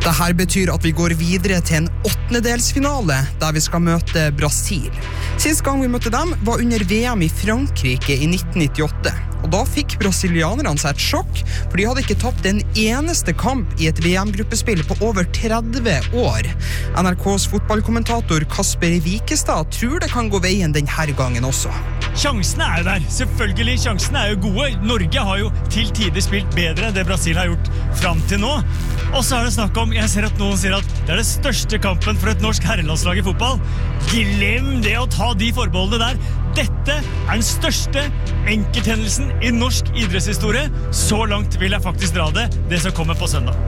Dette betyr at vi går videre til en åttendedelsfinale, der vi skal møte Brasil. Sist gang vi møtte dem var under VM i Frankrike i 1998. Og da fikk brasilianerne seg et sjokk, for de hadde ikke tapt en eneste kamp i et VM-gruppespill på over 30 år. NRKs fotballkommentator Kasper Wikestad tror det kan gå veien denne gangen også. Sjansene jo der, selvfølgelig, sjansene jo gode. Norge har jo til tider spilt bedre enn det Brasil har gjort frem til nå. Og så det snakk om, jeg ser at noen sier at det det største kampen for et norsk herrelandslag i fotball. Glem det å ta de forbeholdene der. Dette den største enkelthendelsen i norsk idrettshistorie. Så langt vil jeg faktisk dra det som kommer på søndag.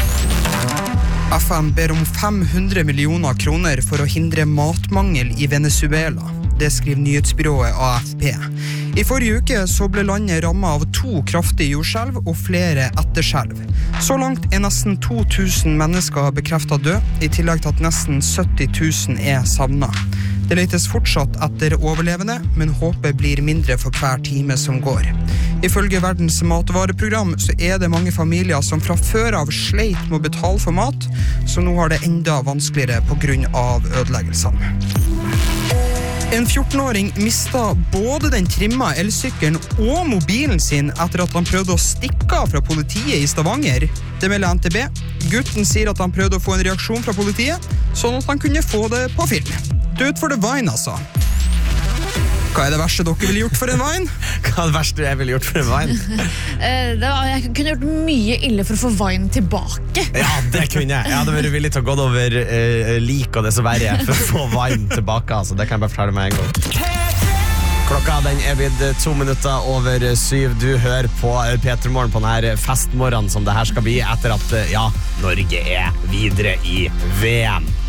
FN ber om 500 millioner kroner for å hindre matmangel i Venezuela. Det skriver nyhetsbyrået AFP. I forrige uke så ble landet rammet av 2 kraftige jordskjelv og flere etterskjelv. Så langt nesten 2000 mennesker bekreftet død, i tillegg til at nesten 70 000 savnet. Det letes fortsatt etter overlevende, men håpet blir mindre for hver time som går. Ifølge Verdens matvareprogram så det mange familier som fra før av sleit med å betale for mat, så nå har det enda vanskeligere på grunn av ødeleggelsene. En 14-åring mistet både den trimma elsykkelen og mobilen sin etter at han prøvde å stikke av fra politiet i Stavanger. Det melder NTB. Gutten sier at han prøvde å få en reaksjon fra politiet, sånn at han kunne få det på film. Død for det Vine, altså. Hva det verste dere ville gjort for en Vine? Hva det verste jeg ville gjort for en Vine? Jeg kunne gjort mye ille for å få Vine tilbake. Ja, det kunne jeg. Jeg hadde vært villig til å gå over lik og det så verre for å få Vine tilbake. Altså. Det kan jeg bare fortelle meg en gang. Klokka den blitt 2 minutter over 7. Du hører på P3morgen på denne festmorgen som det her skal bli etter at Norge videre i VM.